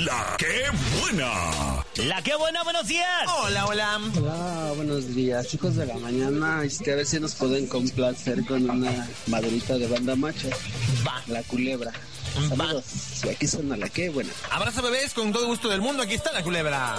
La Qué Buena. La Qué Buena, buenos días. Hola. Hola, buenos días, chicos de la mañana. A ver si nos pueden complacer con una madurita de Banda Macho. Va. La Culebra. Saludos. Y aquí suena La Qué Buena. Abrazo, bebés, con todo gusto del mundo. Aquí está La Culebra.